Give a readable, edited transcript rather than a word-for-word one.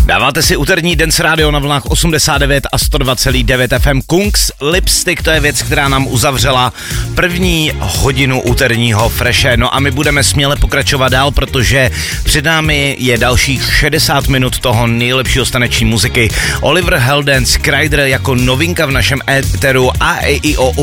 Dáváte si úterní Dance Radio na vlnách 89 a 102,9 FM. Kungs Lipstick, to je věc, která nám uzavřela první hodinu úterního freshe. No a my budeme směle pokračovat dál, protože před námi je dalších 60 minut toho nejlepšího taneční muziky. Oliver Heldens, Kryder jako novinka v našem éteru a AEIO